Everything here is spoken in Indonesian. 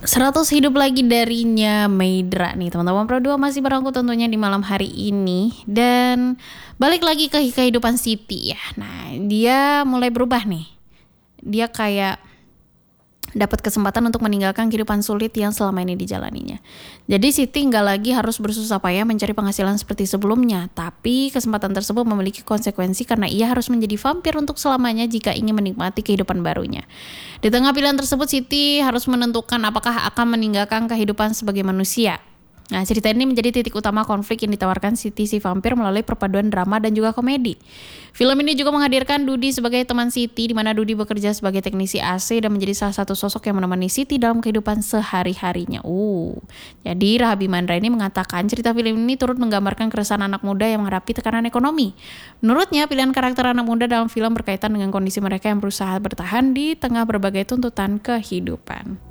100 hidup lagi darinya Maidra nih teman-teman. Pro 2 masih berangkut tentunya di malam hari ini. Dan balik lagi ke kehidupan Siti ya. Nah dia mulai berubah nih. Dia kayak dapat kesempatan untuk meninggalkan kehidupan sulit yang selama ini dijalaninya. Jadi Siti nggak lagi harus bersusah payah mencari penghasilan seperti sebelumnya, tapi kesempatan tersebut memiliki konsekuensi karena ia harus menjadi vampir untuk selamanya jika ingin menikmati kehidupan barunya. Di tengah pilihan tersebut, Siti harus menentukan apakah akan meninggalkan kehidupan sebagai manusia. Nah, cerita ini menjadi titik utama konflik yang ditawarkan Siti si vampir melalui perpaduan drama dan juga komedi. Film ini juga menghadirkan Dudi sebagai teman Siti, di mana Dudi bekerja sebagai teknisi AC dan menjadi salah satu sosok yang menemani Siti dalam kehidupan sehari-harinya. Jadi Rahabi Mandra ini mengatakan cerita film ini turut menggambarkan keresahan anak muda yang menghadapi tekanan ekonomi. Menurutnya, pilihan karakter anak muda dalam film berkaitan dengan kondisi mereka yang berusaha bertahan di tengah berbagai tuntutan kehidupan.